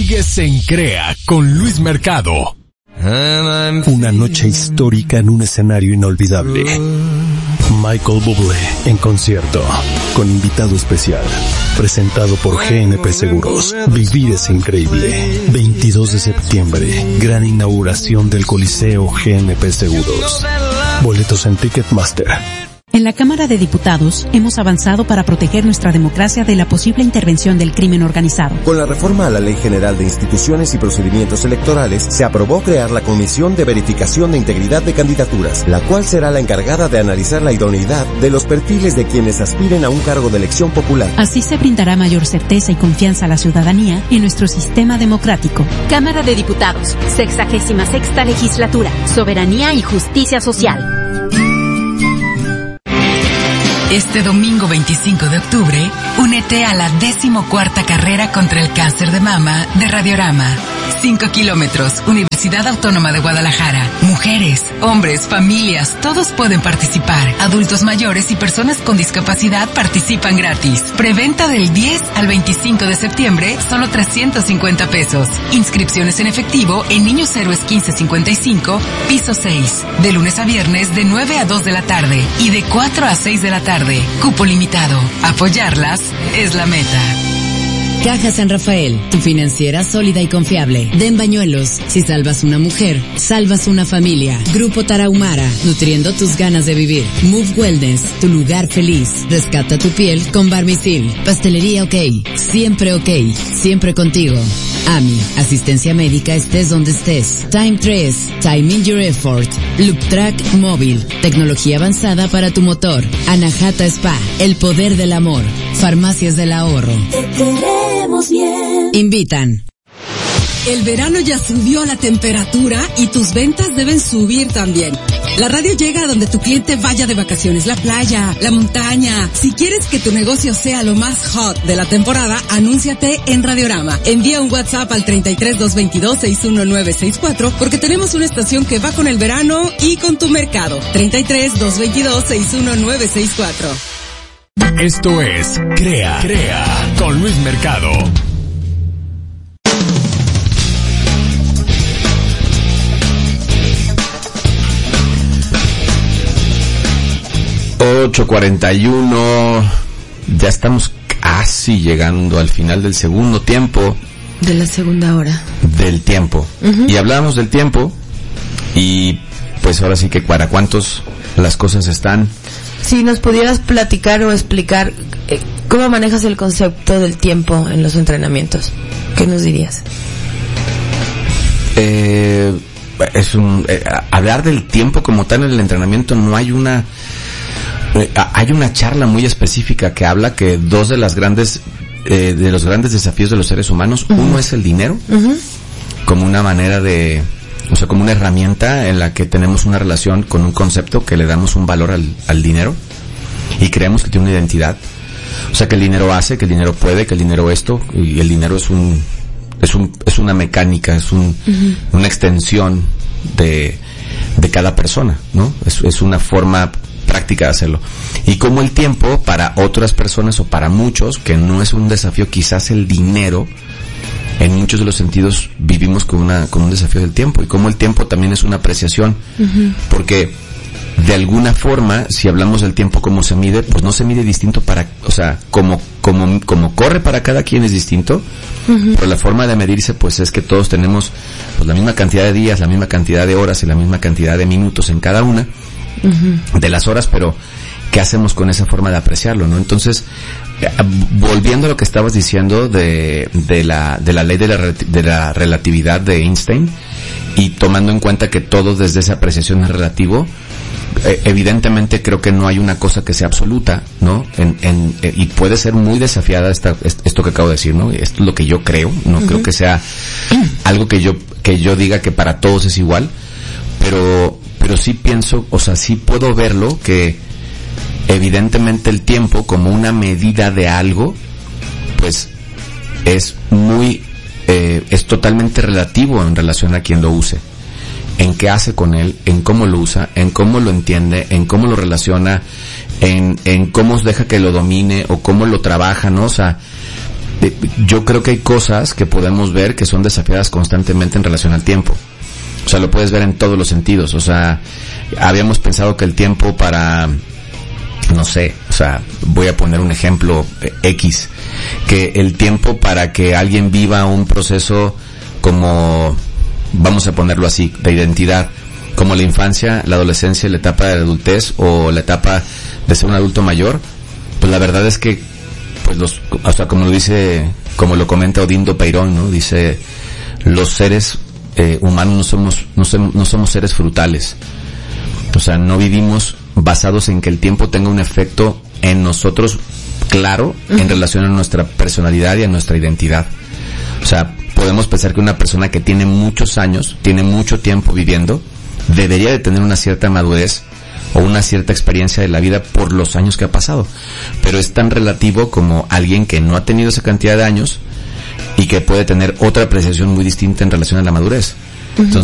Sigues en CREA con Luis Mercado. Una noche histórica en un escenario inolvidable. Michael Bublé en concierto, con invitado especial, presentado por GNP Seguros. Vivir es increíble. 22 de septiembre, gran inauguración del Coliseo GNP Seguros. Boletos en Ticketmaster. En la Cámara de Diputados hemos avanzado para proteger nuestra democracia de la posible intervención del crimen organizado. Con la reforma a la Ley General de Instituciones y Procedimientos Electorales, se aprobó crear la Comisión de Verificación de Integridad de Candidaturas, la cual será la encargada de analizar la idoneidad de los perfiles de quienes aspiren a un cargo de elección popular. Así se brindará mayor certeza y confianza a la ciudadanía en nuestro sistema democrático. Cámara de Diputados, 66ª Legislatura, Soberanía y Justicia Social. Este domingo 25 de octubre, únete a la 14ª carrera contra el cáncer de mama de Radiorama. 5 kilómetros, Universidad Autónoma de Guadalajara. Mujeres, hombres, familias, todos pueden participar. Adultos mayores y personas con discapacidad participan gratis. Preventa del 10 al 25 de septiembre, solo 350 pesos. Inscripciones en efectivo en Niños Héroes 1555, piso 6. De lunes a viernes de 9 a 2 de la tarde y de 4 a 6 de la tarde. Cupo limitado. Apoyarlas es la meta. Caja San Rafael, tu financiera sólida y confiable. Den Bañuelos, si salvas una mujer, salvas una familia. Grupo Tarahumara, nutriendo tus ganas de vivir. Move Wellness, tu lugar feliz. Rescata tu piel con Barmisil. Pastelería OK, siempre contigo. AMI, asistencia médica estés donde estés. Time 3, Time in your effort. Loop Track móvil, tecnología avanzada para tu motor. Anahata Spa, el poder del amor. Farmacias del ahorro. Te queremos bien. Invitan. El verano ya subió la temperatura y tus ventas deben subir también. La radio llega a donde tu cliente vaya de vacaciones, la playa, la montaña. Si quieres que tu negocio sea lo más hot de la temporada, anúnciate en Radiorama. Envía un WhatsApp al 33-222-61964 porque tenemos una estación que va con el verano y con tu mercado. 33-222-61964. Esto es CREA con Luis Mercado. ...8:41... ya estamos casi llegando al final del segundo tiempo. De la segunda hora. Del tiempo. Uh-huh. Y hablábamos del tiempo, y pues ahora sí que para cuántos las cosas están. Si nos pudieras platicar o explicar cómo manejas el concepto del tiempo en los entrenamientos, ¿qué nos dirías? Hablar del tiempo como tal en el entrenamiento, no hay una... hay una charla muy específica que habla que dos de los grandes desafíos de los seres humanos, uh-huh. Uno es el dinero, uh-huh. Como una manera de... O sea, como una herramienta en la que tenemos una relación con un concepto que le damos un valor al dinero y creemos que tiene una identidad. O sea, que el dinero hace, que el dinero puede, que el dinero esto, y el dinero es una mecánica, es uh-huh. una extensión de cada persona, ¿no? Es una forma práctica de hacerlo. Y como el tiempo para otras personas o para muchos, que no es un desafío quizás el dinero, en muchos de los sentidos vivimos con un desafío del tiempo, y como el tiempo también es una apreciación, uh-huh. Porque de alguna forma, si hablamos del tiempo como se mide, pues no se mide distinto o sea, como corre para cada quien es distinto, uh-huh. Pero la forma de medirse pues es que todos tenemos pues la misma cantidad de días, la misma cantidad de horas y la misma cantidad de minutos en cada una, uh-huh. De las horas, pero ¿qué hacemos con esa forma de apreciarlo, no? Entonces, volviendo a lo que estabas diciendo de la ley de la relatividad de Einstein, y tomando en cuenta que todo desde esa apreciación es relativo, evidentemente creo que no hay una cosa que sea absoluta, ¿no? Y puede ser muy desafiada esto que acabo de decir, ¿no? Esto es lo que yo creo, no uh-huh. Creo que sea algo que yo diga que para todos es igual, pero sí pienso, o sea, sí puedo verlo, que evidentemente el tiempo como una medida de algo, pues es totalmente relativo en relación a quien lo use, en qué hace con él, en cómo lo usa, en cómo lo entiende, en cómo lo relaciona, en cómo deja que lo domine o cómo lo trabaja, ¿no? O sea, yo creo que hay cosas que podemos ver que son desafiadas constantemente en relación al tiempo. O sea, lo puedes ver en todos los sentidos. O sea, habíamos pensado que el tiempo para, no sé, o sea, voy a poner un ejemplo X, que el tiempo para que alguien viva un proceso como, vamos a ponerlo así, de identidad, como la infancia, la adolescencia, la etapa de la adultez o la etapa de ser un adulto mayor, pues la verdad es que, pues hasta como lo comenta Odindo Peirón, ¿no? Dice, los seres humanos no somos seres frutales. O sea, no vivimos basados en que el tiempo tenga un efecto en nosotros claro en relación a nuestra personalidad y a nuestra identidad. O sea, podemos pensar que una persona que tiene muchos años, tiene mucho tiempo viviendo, debería de tener una cierta madurez o una cierta experiencia de la vida por los años que ha pasado. Pero es tan relativo como alguien que no ha tenido esa cantidad de años y que puede tener otra apreciación muy distinta en relación a la madurez. Entonces,